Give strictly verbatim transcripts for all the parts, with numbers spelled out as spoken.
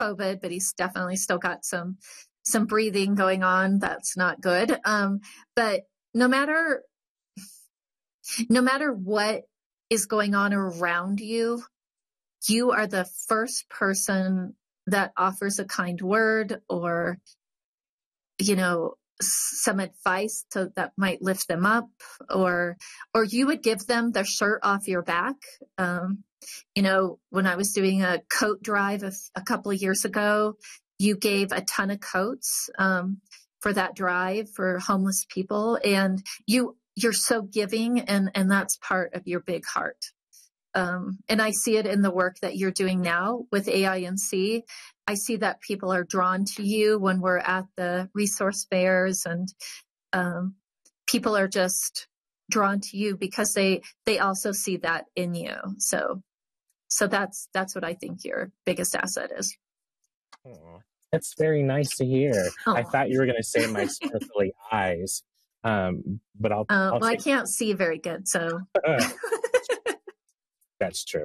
COVID, but he's definitely still got some, some breathing going on. That's not good. Um, but no matter, no matter what is going on around you, you are the first person that offers a kind word or, you know, some advice to, that might lift them up, or, or you would give them their shirt off your back. Um, you know, when I was doing a coat drive a, a couple of years ago, you gave a ton of coats, um, for that drive for homeless people. And you, you're so giving, and, and that's part of your big heart. Um, and I see it in the work that you're doing now with A I N C. I see that people are drawn to you when we're at the resource fairs, and um, people are just drawn to you because they they also see that in you. So, so that's that's what I think your biggest asset is. Oh, that's very nice to hear. Oh. I thought you were going to say my sparkly eyes, um, but I'll. Uh, I'll well, I can't see very good, so. That's true.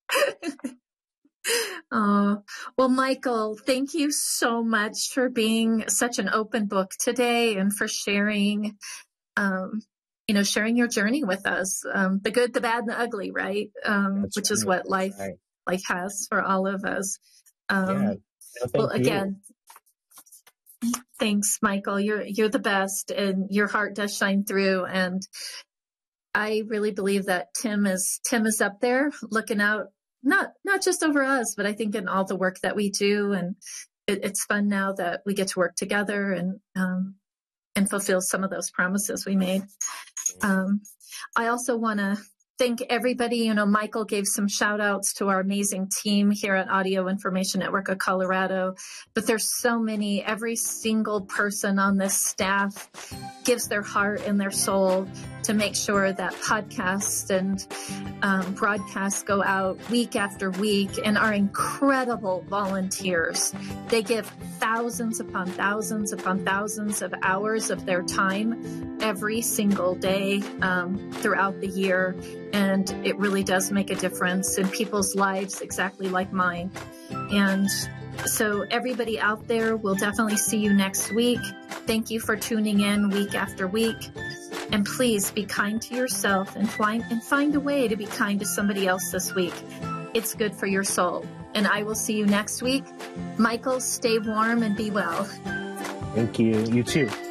Oh, well, Michael, thank you so much for being such an open book today and for sharing, um, you know, sharing your journey with us, um, the good, the bad, and the ugly, right? Um, which right. is what life, right. life has for all of us. Um, yeah. No, well, again, you. Thanks, Michael. You're, you're the best, and your heart does shine through. And I really believe that Tim is, Tim is up there looking out, not, not just over us, but I think in all the work that we do. And it, it's fun now that we get to work together and, um, and fulfill some of those promises we made. Um, I also want to thank everybody. You know, Michael gave some shout outs to our amazing team here at Audio Information Network of Colorado, but there's so many. Every single person on this staff gives their heart and their soul to make sure that podcasts and um, broadcasts go out week after week, and our incredible volunteers. They give thousands upon thousands upon thousands of hours of their time every single day um, throughout the year. And it really does make a difference in people's lives, exactly like mine. And so everybody out there, we'll definitely see you next week. Thank you for tuning in week after week. And please be kind to yourself and find, and find a way to be kind to somebody else this week. It's good for your soul. And I will see you next week. Michael, stay warm and be well. Thank you. You too.